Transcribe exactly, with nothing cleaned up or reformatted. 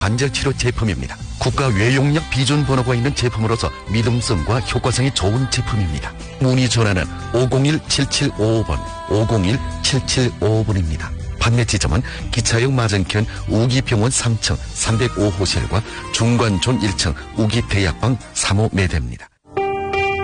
관절치료 제품입니다. 국가 외용약 비준 번호가 있는 제품으로서 믿음성과 효과성이 좋은 제품입니다. 문의 전화는 오공일 칠칠오오 번, 오공일 칠칠오오 번입니다. 판매 지점은 기차역 맞은편 우기병원 삼 층 삼백오 호실과 중관존 일 층 우기대약방 삼 호 매대입니다.